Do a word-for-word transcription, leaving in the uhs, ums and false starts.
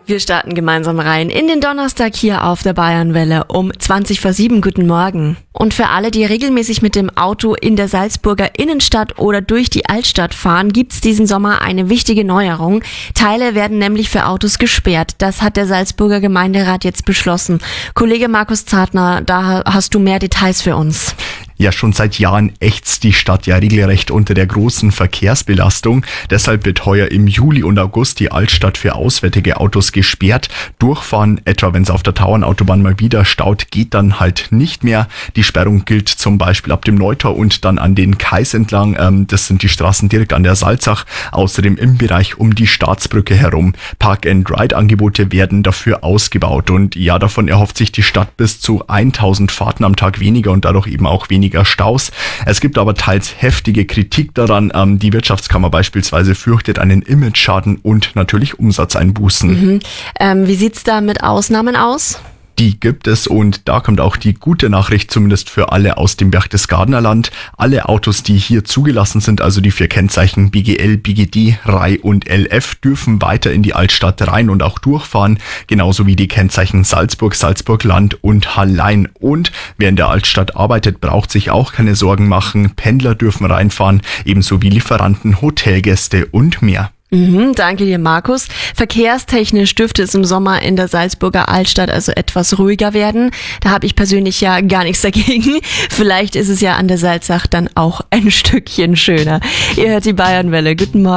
Wir starten gemeinsam rein in den Donnerstag hier auf der Bayernwelle um zwanzig vor sieben. Guten Morgen. Und für alle, die regelmäßig mit dem Auto in der Salzburger Innenstadt oder durch die Altstadt fahren, gibt's diesen Sommer eine wichtige Neuerung. Teile werden nämlich für Autos gesperrt. Das hat der Salzburger Gemeinderat jetzt beschlossen. Kollege Markus Zartner, da hast du mehr Details für uns. Ja, schon seit Jahren ächzt die Stadt ja regelrecht unter der großen Verkehrsbelastung. Deshalb wird heuer im Juli und August die Altstadt für auswärtige Autos gesperrt. Durchfahren, etwa wenn es auf der Tauernautobahn mal wieder staut, geht dann halt nicht mehr. Die Sperrung gilt zum Beispiel ab dem Neutor und dann an den Kais entlang. Ähm, das sind die Straßen direkt an der Salzach. Außerdem im Bereich um die Staatsbrücke herum. Park-and-Ride-Angebote werden dafür ausgebaut. Und ja, davon erhofft sich die Stadt bis zu tausend Fahrten am Tag weniger und dadurch eben auch weniger Staus. Es gibt aber teils heftige Kritik daran. Ähm, die Wirtschaftskammer beispielsweise fürchtet einen Imageschaden und natürlich Umsatzeinbußen. Mhm. Ähm, wie sieht's da mit Ausnahmen aus? Die gibt es und da kommt auch die gute Nachricht, zumindest für alle aus dem Berchtesgadener Land. Alle Autos, die hier zugelassen sind, also die vier Kennzeichen B G L, B G D, R A I und L F, dürfen weiter in die Altstadt rein und auch durchfahren. Genauso wie die Kennzeichen Salzburg, Salzburgland und Hallein. Und wer in der Altstadt arbeitet, braucht sich auch keine Sorgen machen. Pendler dürfen reinfahren, ebenso wie Lieferanten, Hotelgäste und mehr. Mhm, danke dir, Markus. Verkehrstechnisch dürfte es im Sommer in der Salzburger Altstadt also etwas ruhiger werden. Da habe ich persönlich ja gar nichts dagegen. Vielleicht ist es ja an der Salzach dann auch ein Stückchen schöner. Ihr hört die Bayernwelle. Guten Morgen.